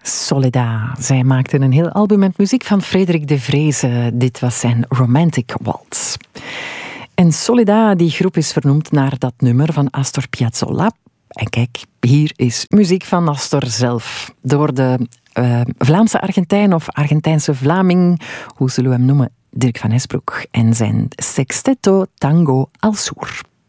Soledad. Zij maakten een heel album met muziek van Frederik de Vreese. Dit was zijn Romantic Waltz. En Soledad, die groep is vernoemd naar dat nummer van Astor Piazzolla. En kijk, hier is muziek van Astor zelf. Door de Vlaamse Argentijn of Argentijnse Vlaming, hoe zullen we hem noemen? Dirk van Esbroek en zijn Sexteto Tango al Sur.